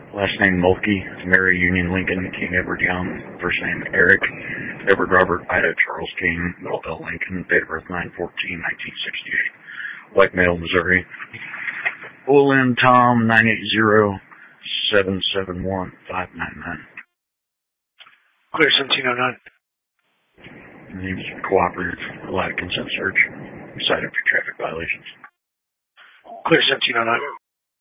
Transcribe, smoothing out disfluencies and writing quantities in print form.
Last name Mulkey, Mary Union Lincoln, King Edward Young. First name Eric, Edward Robert, Ida Charles King, Middlebelt Lincoln. Date of birth 9/14/1968. White male, Missouri. Bull Tom 980-771-599. Clear 1709. Name's cooperative, allowed consent search. Cited for traffic violations. Clear 1709.